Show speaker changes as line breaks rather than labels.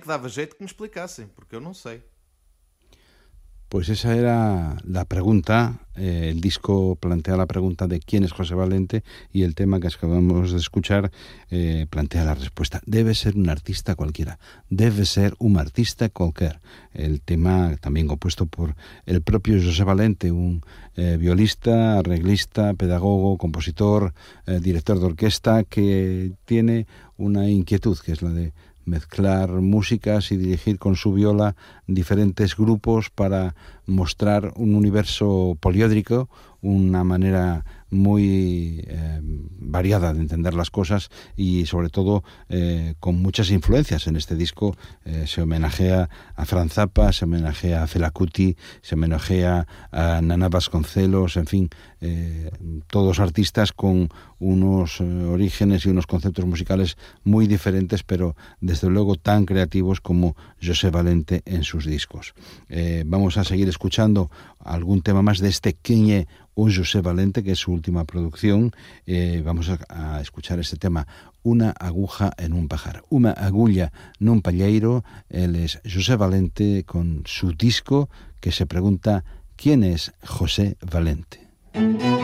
que dava jeito que me explicassem, porque eu não sei.
Pues esa era la pregunta. El disco plantea la pregunta de quién es José Valente, y el tema que acabamos de escuchar plantea la respuesta. Debe ser un artista cualquiera, debe ser un artista cualquier. El tema también compuesto por el propio José Valente, un violista, arreglista, pedagogo, compositor, director de orquesta, que tiene una inquietud, que es la de mezclar músicas y dirigir con su viola diferentes grupos para mostrar un universo poliédrico, una manera muy variada de entender las cosas, y sobre todo con muchas influencias. En este disco se homenajea a Franz Zappa, se homenajea a Fela Kuti, se homenajea a Nana Vasconcelos, en fin, todos artistas con unos orígenes y unos conceptos musicales muy diferentes, pero desde luego tan creativos como José Valente en sus discos. Vamos a seguir escuchando algún tema más de este Quiñe o José Valente, que es su última producción. Vamos a escuchar este tema, Una aguja en un pajar, una agulla nun palleiro. Él es José Valente con su disco que se pregunta ¿quién es José Valente?